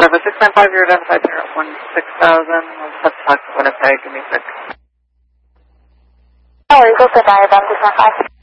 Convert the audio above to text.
Bravo 695, you're identified here at 16,000. Let's have to talk to Winnipeg. Give me a sec. Oh, Eagle, goodbye, Bravo 695.